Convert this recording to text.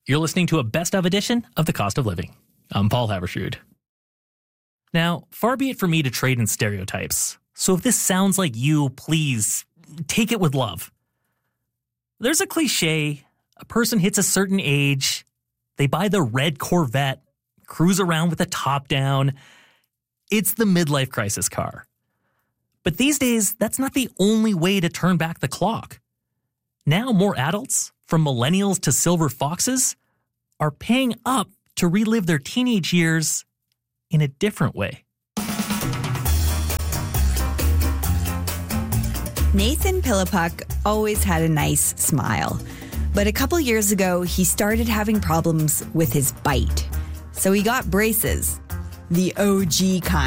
You're listening to a best of edition of The Cost of Living. I'm Paul Haberstrood. Now, far be it for me to trade in stereotypes, so if this sounds like you, please take it with love. There's a cliche, a person hits a certain age, they buy the red Corvette, cruise around with the top down. It's the midlife crisis car. But these days, that's not the only way to turn back the clock. Now more adults, from millennials to silver foxes, are paying up to relive their teenage years in a different way. Nathan Philippuk always had a nice smile. But a couple years ago, he started having problems with his bite. So he got braces, the OG kind.